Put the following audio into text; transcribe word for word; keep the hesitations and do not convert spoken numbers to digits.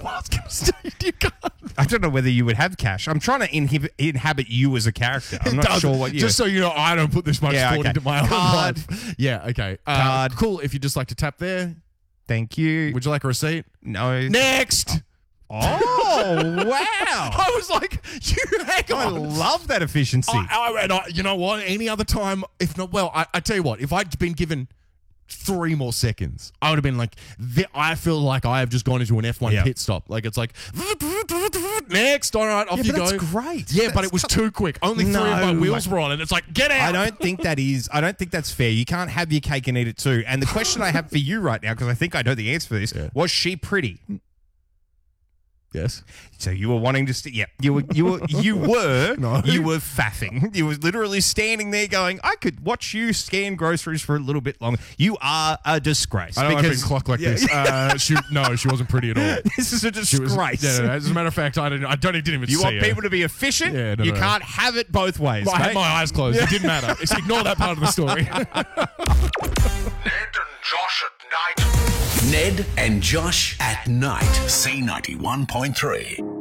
I was going to say, you can't. I don't know whether you would have cash. I'm trying to inhib- inhabit you as a character. I'm It not does. sure what you. Just so you know, I don't put this much Yeah, thought okay. into my own Card. life. Yeah, okay. Uh, Card. Cool. If you just like to tap there, Thank you. would you like a receipt? No. Next. Oh wow! I was like, you hang I on. love that efficiency. I, I, and I, you know what? Any other time, if not, well, I, I tell you what, if I'd been given three more seconds, I would have been like, th- I feel like I have just gone into an F one Yeah. pit stop. Like, it's like, next, all right, off Yeah, you but go. that's great. Yeah, but That's it was co- too quick. Only three of my No. wheels were on, and it's like, get out. I don't think that is. I don't think that's fair. You can't have your cake and eat it too. And the question I have for you right now, because I think I know the answer for this, Yeah. was she pretty? Yes. So you were wanting to, st- yeah, you were, you were, you were, No. you were faffing. You were literally standing there going, I could watch you scan groceries for a little bit longer. You are a disgrace. I don't because like being clocked like Yeah. this. Uh, she, no, she wasn't pretty at all. This is a She was, disgrace. yeah, no, no, as a matter of fact, I didn't. I don't. I didn't even You see want her. people to be efficient? Yeah, no, you no. can't have it both ways. I had mate. my eyes closed. It didn't matter. It's ignore that part of the story. Ned and Josh at night. Ned and Josh at night. C ninety-one point three.